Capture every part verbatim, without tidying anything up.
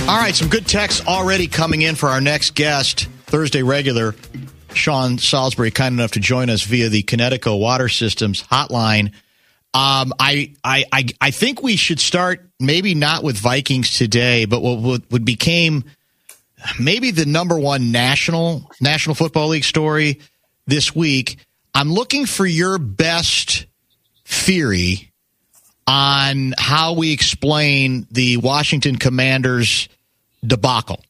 All right, some good texts already coming in for our next guest, Thursday regular, Sean Salisbury, kind enough to join us via the Connecticut Water Systems hotline. Um, I, I, I, I think we should start maybe not with Vikings today, but what, what, what became maybe the number one national National Football League story this week. I'm looking for your best theory on how we explain the Washington Commanders debacle.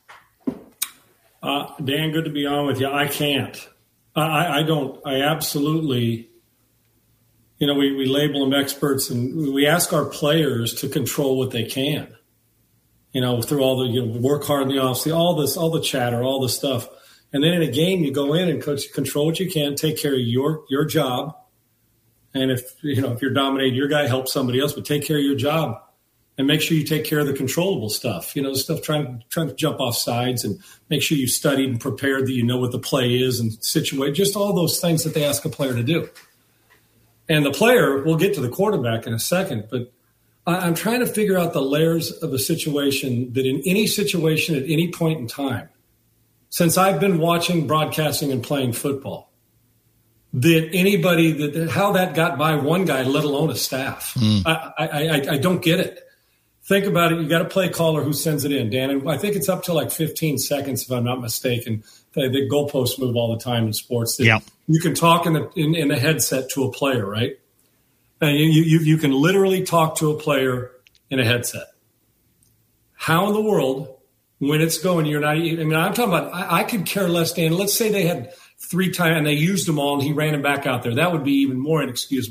Uh, Dan, good to be on with you. I can't. I, I don't. I absolutely, you know, we, we label them experts and we ask our players to control what they can, you know, through all the, you know, work hard in the offseason, all this, all the chatter, all the stuff. And then in a game, you go in and coach, control what you can, take care of your, your job. And if, you know, if you're dominating your guy, help somebody else, but take care of your job. And make sure you take care of the controllable stuff, you know, stuff trying, trying to jump off sides, and make sure you studied and prepared, that you know what the play is and situate, just all those things that they ask a player to do. And the player, we'll get to the quarterback in a second, but I'm trying to figure out the layers of a situation that in any situation at any point in time, since I've been watching, broadcasting, and playing football, that anybody, that how that got by one guy, let alone a staff. Mm. I, I, I, I don't get it. Think about it. You got a play caller who sends it in, Dan, and I think it's up to like fifteen seconds, if I'm not mistaken. The, the goalposts move all the time in sports. That yep. You can talk in the in, in a headset to a player, right? And you, you you can literally talk to a player in a headset. How in the world, when it's going, you're not? I mean, I'm talking about. I, I could care less, Dan. Let's say they had three times and they used them all, and he ran him back out there. That would be even more inexcusable.